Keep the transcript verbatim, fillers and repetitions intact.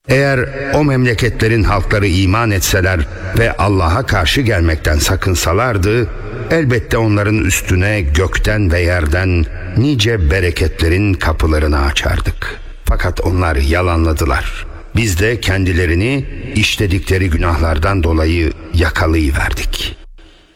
Eğer o memleketlerin halkları iman etseler ve Allah'a karşı gelmekten sakınsalardı, elbette onların üstüne gökten ve yerden nice bereketlerin kapılarını açardık. Fakat onlar yalanladılar. Biz de kendilerini işledikleri günahlardan dolayı yakalayıverdik.